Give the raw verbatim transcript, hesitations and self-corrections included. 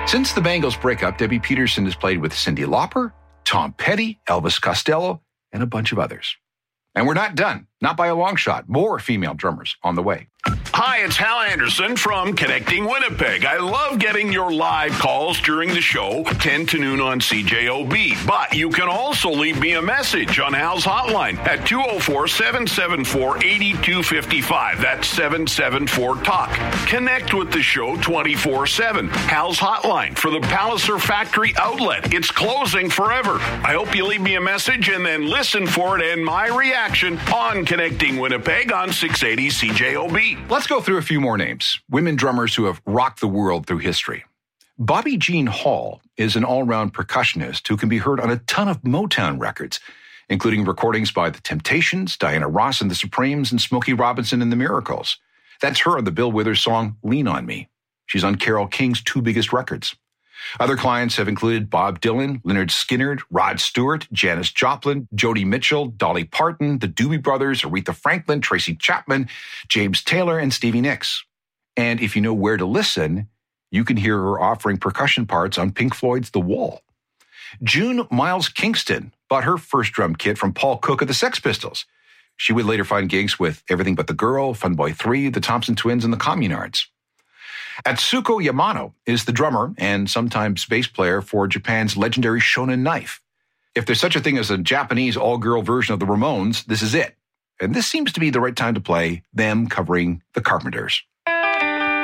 Since the Bangles breakup, Debbie Peterson has played with Cyndi Lauper, Tom Petty, Elvis Costello, and a bunch of others. And we're not done, not by a long shot. More female drummers on the way. Hi, it's Hal Anderson from Connecting Winnipeg. I love getting your live calls during the show, ten to noon on C J O B. But you can also leave me a message on Hal's hotline at two oh four, seven seven four, eight two five five. That's seven seven four talk. Connect with the show twenty-four seven. Hal's hotline for the Palliser Factory outlet. It's closing forever. I hope you leave me a message and then listen for it and my reaction on Connecting Winnipeg on six eighty C J O B. Let's go through a few more names. Women drummers who have rocked the world through history. Bobby Jean Hall is an all-round percussionist who can be heard on a ton of Motown records, including recordings by The Temptations, Diana Ross and the Supremes, and Smokey Robinson and the Miracles. That's her on the Bill Withers song, Lean on Me. She's on Carole King's two biggest records. Other clients have included Bob Dylan, Lynyrd Skynyrd, Rod Stewart, Janis Joplin, Joni Mitchell, Dolly Parton, the Doobie Brothers, Aretha Franklin, Tracy Chapman, James Taylor, and Stevie Nicks. And if you know where to listen, you can hear her offering percussion parts on Pink Floyd's The Wall. June Miles Kingston bought her first drum kit from Paul Cook of the Sex Pistols. She would later find gigs with Everything But the Girl, Fun Boy three, the Thompson Twins, and the Communards. Atsuko Yamano is the drummer and sometimes bass player for Japan's legendary Shonen Knife. If there's such a thing as a Japanese all-girl version of the Ramones, this is it. And this seems to be the right time to play them covering the Carpenters.